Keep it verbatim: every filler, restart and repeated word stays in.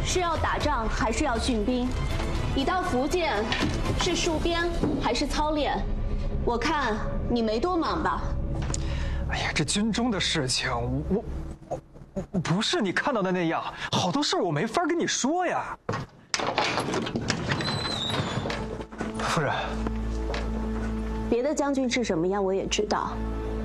是要打仗还是要训兵？你到福建是戍边还是操练？我看你没多忙吧。 哎呀，这军中的事情，我我我不是你看到的那样，好多事儿我没法跟你说呀。夫人， 别的将军是什么样我也知道，